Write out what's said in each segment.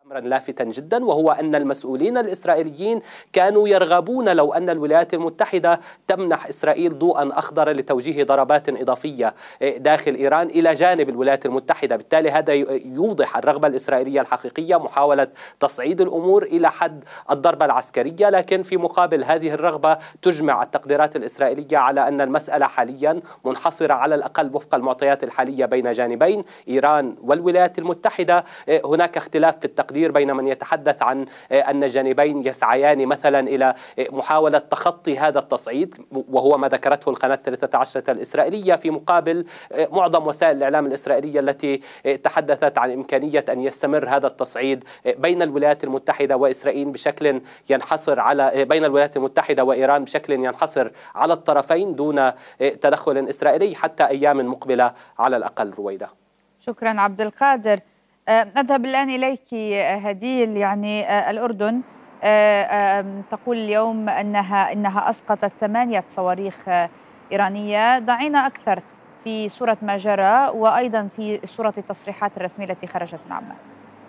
أمرا لافتا جدا، وهو أن المسؤولين الإسرائيليين كانوا يرغبون لو أن الولايات المتحدة تمنح إسرائيل ضوءا أخضر لتوجيه ضربات إضافية داخل إيران إلى جانب الولايات المتحدة. بالتالي هذا يوضح الرغبة الإسرائيلية الحقيقية، محاولة تصعيد الأمور إلى حد الضربة العسكرية، لكن في مقابل هذه الرغبة تجمع التقديرات الإسرائيلية على أن المسألة حاليا منحصرة على الأقل وفق المعطيات الحالية بين جانبين إيران والولايات المتحدة. هناك اختلاف في التقدير بين من يتحدث عن أن الجانبين يسعيان مثلا إلى محاولة تخطي هذا التصعيد، وهو ما ذكرته القناة 13 الإسرائيلية، في مقابل معظم وسائل الإعلام الإسرائيلية التي تحدثت عن إمكانية أن يستمر هذا التصعيد بين الولايات المتحدة وإسرائيل بشكل ينحصر على بين الولايات المتحدة وإيران بشكل ينحصر على الطرفين دون تدخل إسرائيلي حتى أيام مقبلة على الأقل. رويدة، شكرا عبد القادر. نذهب الآن إليك هديل. يعني الأردن تقول اليوم إنها أسقطت 8 صواريخ إيرانية. ضعينا أكثر في صورة ما جرى وأيضا في صورة التصريحات الرسمية التي خرجت من عمان.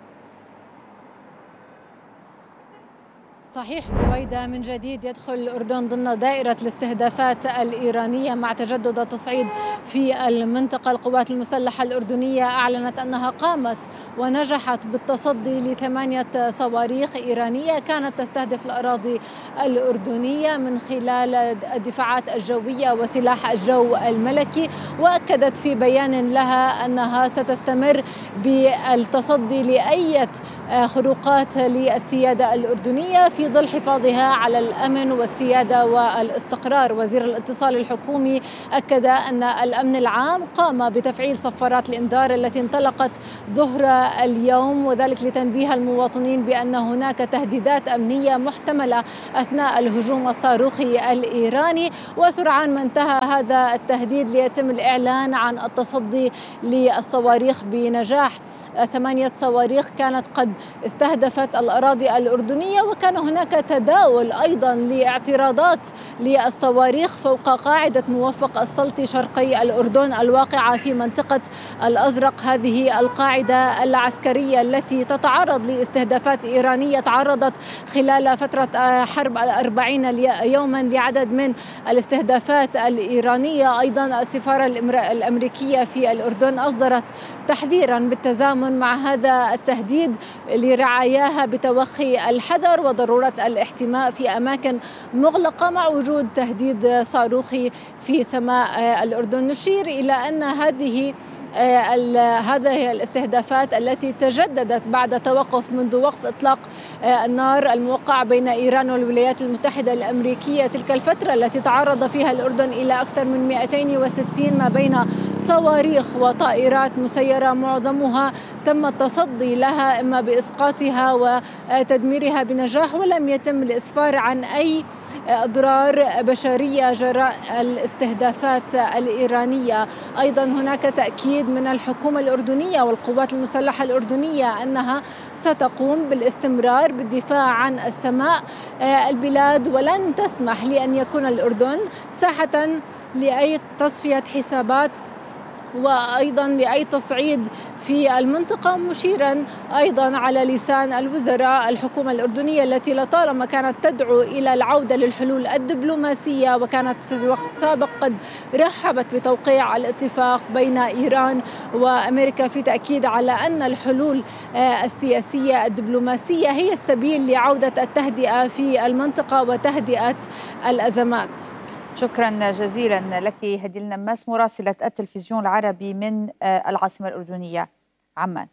صحيح رويدة، من جديد يدخل الأردن ضمن دائرة الاستهدافات الإيرانية مع تجدد التصعيد في المنطقة. القوات المسلحة الأردنية أعلنت أنها قامت ونجحت بالتصدي ل8 صواريخ إيرانية كانت تستهدف الأراضي الأردنية من خلال الدفاعات الجوية وسلاح الجو الملكي، وأكدت في بيان لها أنها ستستمر بالتصدي لأي خروقات للسيادة الأردنية في ظل حفاظها على الأمن والسيادة والاستقرار. وزير الاتصال الحكومي أكد أن الأمن العام قام بتفعيل صفارات الإنذار التي انطلقت ظهر اليوم، وذلك لتنبيه المواطنين بأن هناك تهديدات أمنية محتملة أثناء الهجوم الصاروخي الإيراني. وسرعان ما انتهى هذا التهديد ليتم الإعلان عن التصدي للصواريخ بنجاح. 8 صواريخ كانت قد استهدفت الأراضي الأردنية، وكان هناك تداول أيضا لاعتراضات للصواريخ فوق قاعدة موفق السلطي شرقي الأردن الواقعة في منطقة الأزرق. هذه القاعدة العسكرية التي تتعرض لاستهدافات إيرانية تعرضت خلال فترة حرب 40 يوما لعدد من الاستهدافات الإيرانية. أيضا السفارة الأمريكية في الأردن أصدرت تحذيرا بالتزامن مع هذا التهديد لرعاياها بتوخي الحذر وضرورة الاحتماء في أماكن مغلقة مع وجود تهديد صاروخي في سماء الأردن. نشير إلى أن هذه الاستهدافات التي تجددت بعد توقف منذ وقف إطلاق النار الموقع بين إيران والولايات المتحدة الأمريكية، تلك الفترة التي تعرض فيها الأردن إلى أكثر من 260 ما بين صواريخ وطائرات مسيرة، معظمها تم التصدي لها إما بإسقاطها وتدميرها بنجاح، ولم يتم الإسفار عن أي أضرار بشرية جراء الاستهدافات الإيرانية. أيضا هناك تأكيد من الحكومة الأردنية والقوات المسلحة الأردنية أنها ستقوم بالاستمرار بالدفاع عن السماء البلاد، ولن تسمح لأن يكون الأردن ساحة لأي تصفية حسابات وأيضا لأي تصعيد في المنطقة، مشيرا أيضا على لسان الوزراء الحكومة الأردنية التي لطالما كانت تدعو إلى العودة للحلول الدبلوماسية، وكانت في وقت سابق قد رحبت بتوقيع الاتفاق بين إيران وأمريكا في تأكيد على أن الحلول السياسية الدبلوماسية هي السبيل لعودة التهدئة في المنطقة وتهدئة الأزمات. شكرا جزيلا لك هديل نماس مراسلة التلفزيون العربي من العاصمة الأردنية عمان.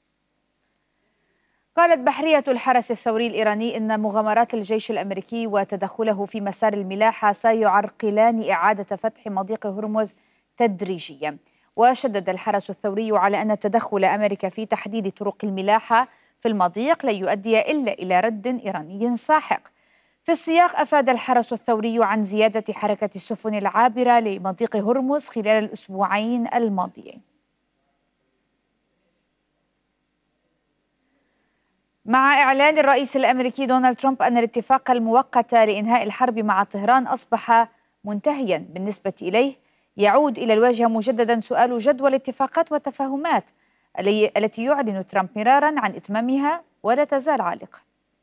قالت بحرية الحرس الثوري الإيراني إن مغامرات الجيش الأمريكي وتدخله في مسار الملاحة سيعرقلان إعادة فتح مضيق هرمز تدريجيا. وشدد الحرس الثوري على أن تدخل أمريكا في تحديد طرق الملاحة في المضيق لن يؤدي إلا إلى رد إيراني ساحق. في السياق أفاد الحرس الثوري عن زيادة حركة السفن العابرة لمضيق هرمز خلال الأسبوعين الماضيين. مع إعلان الرئيس الأمريكي دونالد ترامب أن الاتفاق المؤقت لإنهاء الحرب مع طهران أصبح منتهيا بالنسبة إليه، يعود إلى الواجهة مجددا سؤال جدوى الاتفاقات والتفاهمات التي يعلن ترامب مرارا عن إتمامها ولا تزال عالقة.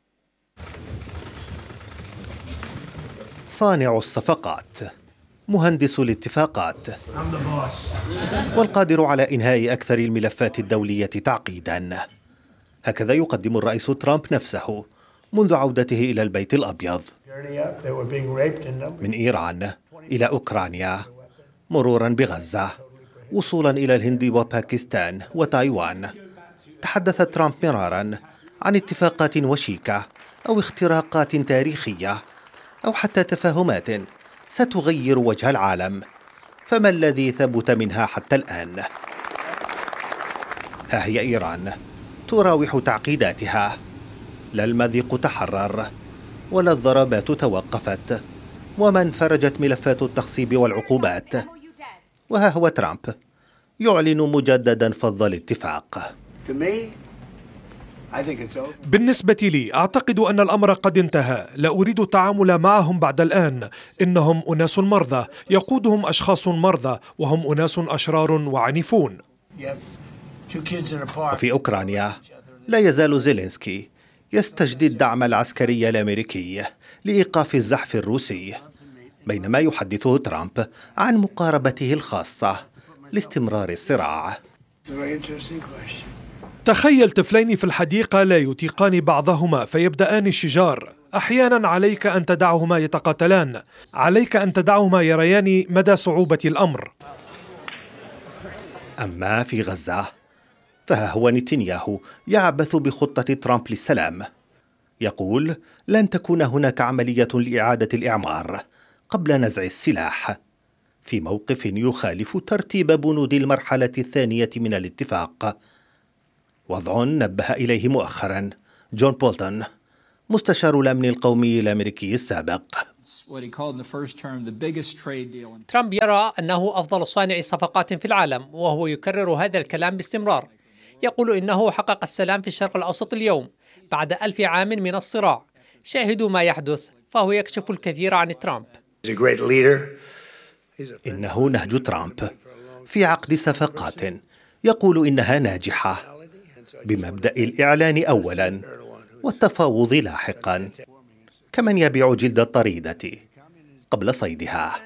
صانع الصفقات، مهندس الاتفاقات، والقادر على إنهاء أكثر الملفات الدولية تعقيداً. هكذا يقدم الرئيس ترامب نفسه منذ عودته إلى البيت الأبيض، من إيران إلى أوكرانيا، مرورا بغزة، وصولا إلى الهند وباكستان وتايوان. تحدث ترامب مرارا عن اتفاقات وشيكة أو اختراقات تاريخية أو حتى تفاهمات ستغير وجه العالم، فما الذي ثبت منها حتى الآن؟ ها هي إيران تراوح تعقيداتها، لا المضيق تحرر ولا الضربات توقفت، وما انفرجت ملفات التخصيب والعقوبات. وها هو ترامب يعلن مجددا فض الاتفاق. بالنسبة لي أعتقد أن الأمر قد انتهى، لا أريد التعامل معهم بعد الآن. إنهم أناس مرضى، يقودهم أشخاص مرضى، وهم أناس أشرار وعنيفون. وفي أوكرانيا لا يزال زيلينسكي يستجدي الدعم العسكري الأمريكي لإيقاف الزحف الروسي، بينما يحدثه ترامب عن مقاربته الخاصة لاستمرار الصراع. تخيل طفلين في الحديقة لا يطيقان بعضهما فيبدأان الشجار. أحيانا عليك أن تدعهما يتقاتلان، عليك أن تدعهما يريان مدى صعوبة الأمر. أما في غزة فها هو نتنياهو يعبث بخطة ترامب للسلام. يقول لن تكون هناك عملية لإعادة الإعمار قبل نزع السلاح، في موقف يخالف ترتيب بنود المرحلة الثانية من الاتفاق، وضع نبه إليه مؤخرا جون بولتون مستشار الأمن القومي الأمريكي السابق. ترامب يرى أنه أفضل صانع صفقات في العالم، وهو يكرر هذا الكلام باستمرار. يقول إنه حقق السلام في الشرق الأوسط اليوم بعد 1000 عام من الصراع. شاهدوا ما يحدث، فهو يكشف الكثير عن ترامب. إنه نهج ترامب في عقد صفقات يقول إنها ناجحة، بمبدأ الإعلان أولا والتفاوض لاحقا، كمن يبيع جلد الطريدة قبل صيدها.